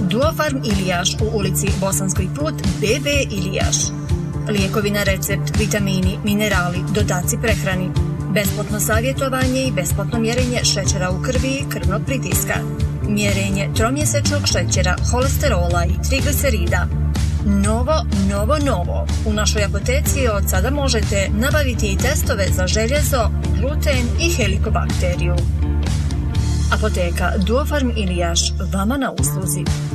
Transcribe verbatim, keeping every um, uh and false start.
Duofarm Ilijaš u ulici Bosanski put B B Ilijaš. Lijekovi na recept, vitamini, minerali, dodaci prehrani. Besplatno savjetovanje i besplatno mjerenje šećera u krvi i krvnog pritiska. Mjerenje tromjesečnog šećera, holesterola i triglicerida. Novo, novo, novo. U našoj apoteci od sada možete nabaviti i testove za željezo, gluten i helikobakteriju. Apoteka Duofarm Ilijaš, vama na usluzi.